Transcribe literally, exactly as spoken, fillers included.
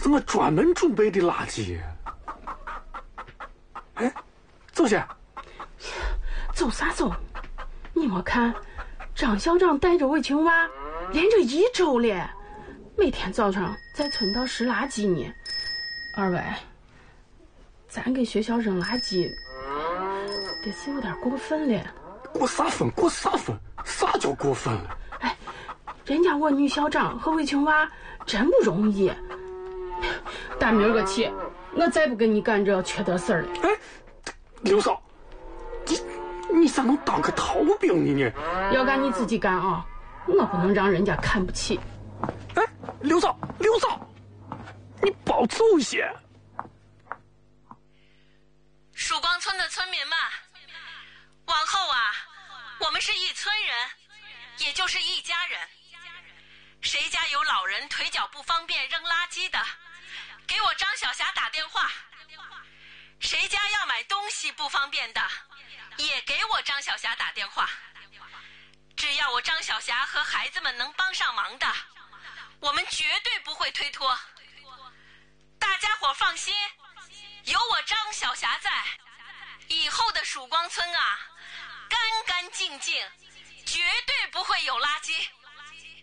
是我专门准备的垃圾。哎，走些。 走啥走？你没看，张校长带着韦群娃连着一周了，每天早上在村道拾垃圾呢。二位，咱给学校扔垃圾，得是有点过分了。 过啥分？过啥分？啥叫过分了？ 哎，人家我女校长和韦群娃真不容易。打明儿个起，我再不跟你干这缺德事儿了。 哎，刘嫂，你你咋能当个逃兵呢呢？ 要干你自己干啊，我不能让人家看不起。 哎，刘嫂，刘嫂，你别走些。 曙光村的村民们，往后啊，我们是一村人，也就是一家人。谁家有老人腿脚不方便扔垃圾的，给我张小霞打电话。谁家要买东西不方便的，也给我张小霞打电话。只要我张小霞和孩子们能帮上忙的，我们绝对不会推脱。大家伙放心，有我张小霞在，以后的曙光村啊，干干净净，绝对不会有垃圾。